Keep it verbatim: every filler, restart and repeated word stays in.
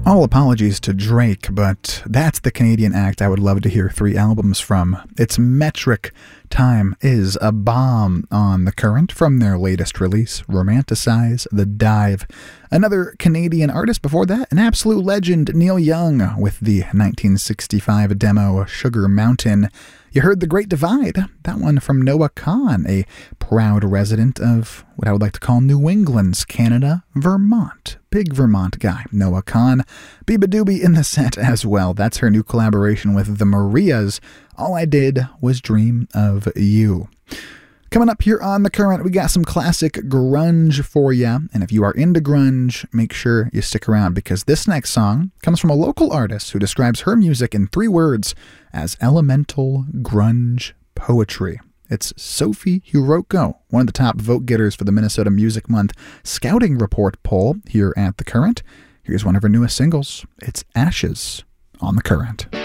All apologies to Drake, but that's the Canadian act I would love to hear three albums from. It's Metric. Time is a bomb on The Current from their latest release, Romanticize the Dive. Another Canadian artist before that, an absolute legend, Neil Young, with the nineteen sixty-five demo Sugar Mountain. You heard The Great Divide, that one from Noah Kahan, a proud resident of what I would like to call New England's Canada, Vermont. Big Vermont guy, Noah Kahan. Biba Doobie in the set as well. That's her new collaboration with the Marias. All I Did Was Dream of You. Coming up here on The Current, we got some classic grunge for you. And if you are into grunge, make sure you stick around because this next song comes from a local artist who describes her music in three words as elemental grunge poetry. It's Sophie Hiroko, one of the top vote getters for the Minnesota Music Month Scouting Report poll here at The Current. Here's one of her newest singles. It's Ashes on The Current.